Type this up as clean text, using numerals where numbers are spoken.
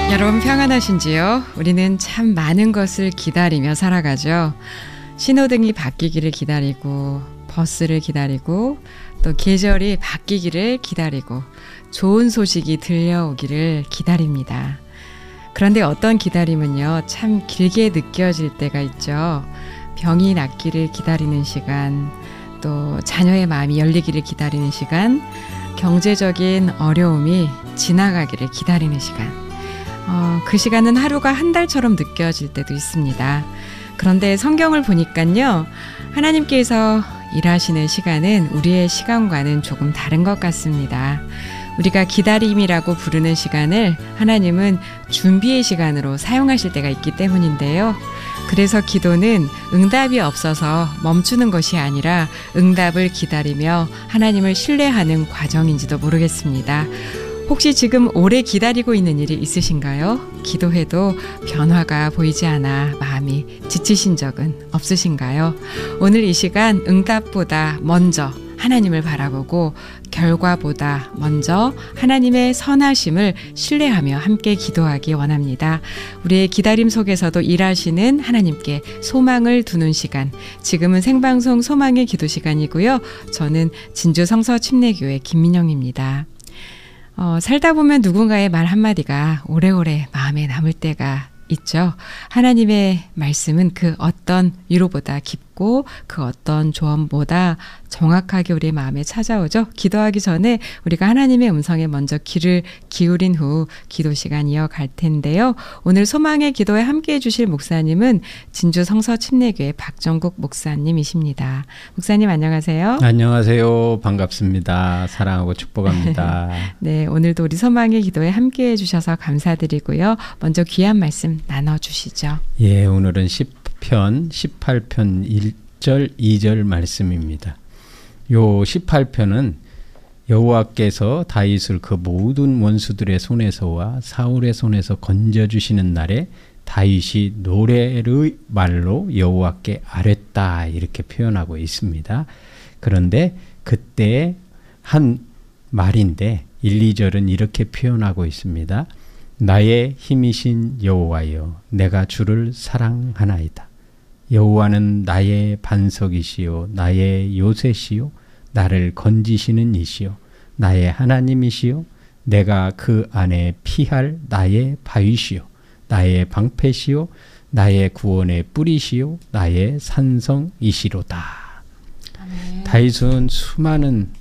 여러분 평안하신지요? 우리는 참 많은 것을 기다리며 살아가죠. 신호등이 바뀌기를 기다리고, 버스를 기다리고, 또 계절이 바뀌기를 기다리고, 좋은 소식이 들려오기를 기다립니다. 그런데 어떤 기다림은요, 참 길게 느껴질 때가 있죠. 병이 낫기를 기다리는 시간, 또 자녀의 마음이 열리기를 기다리는 시간, 경제적인 어려움이 지나가기를 기다리는 시간. 그 시간은 하루가 한 달처럼 느껴질 때도 있습니다. 그런데 성경을 보니까요, 하나님께서 일하시는 시간은 우리의 시간과는 조금 다른 것 같습니다. 우리가 기다림이라고 부르는 시간을 하나님은 준비의 시간으로 사용하실 때가 있기 때문인데요. 그래서 기도는 응답이 없어서 멈추는 것이 아니라 응답을 기다리며 하나님을 신뢰하는 과정인지도 모르겠습니다. 혹시 지금 오래 기다리고 있는 일이 있으신가요? 기도해도 변화가 보이지 않아 마음이 지치신 적은 없으신가요? 오늘 이 시간 응답보다 먼저 하나님을 바라보고 결과보다 먼저 하나님의 선하심을 신뢰하며 함께 기도하기 원합니다. 우리의 기다림 속에서도 일하시는 하나님께 소망을 두는 시간, 지금은 생방송 소망의 기도 시간이고요. 저는 진주 성서 침례교회 김민영입니다. 살다 보면 누군가의 말 한마디가 오래오래 마음에 남을 때가 있죠. 하나님의 말씀은 그 어떤 위로보다 깊고 그 어떤 조언보다 정확하게 우리의 마음에 찾아오죠. 기도하기 전에 우리가 하나님의 음성에 먼저 귀를 기울인 후 기도 시간 이어갈 텐데요. 오늘 소망의 기도에 함께해 주실 목사님은 진주 성서 침례교회 박정국 목사님이십니다. 목사님 안녕하세요. 안녕하세요. 반갑습니다. 사랑하고 축복합니다. 네, 오늘도 우리 소망의 기도에 함께해 주셔서 감사드리고요. 먼저 귀한 말씀 나눠주시죠. 예, 오늘은 시편 18편 1절 2절 말씀입니다. 요 18편은 여호와께서 다윗을 그 모든 원수들의 손에서와 사울의 손에서 건져주시는 날에 다윗이 노래의 말로 여호와께 아뢰다 이렇게 표현하고 있습니다. 그런데 그때 한 말인데 1, 2절은 이렇게 표현하고 있습니다. 나의 힘이신 여호와여, 내가 주를 사랑하나이다. 여호와는 나의 반석이시요 나의 요새시요 나를 건지시는 이시요 나의 하나님이시요 내가 그 안에 피할 나의 바위시요 나의 방패시요 나의 구원의 뿌리시요 나의 산성이시로다. 아멘. 다윗은 수많은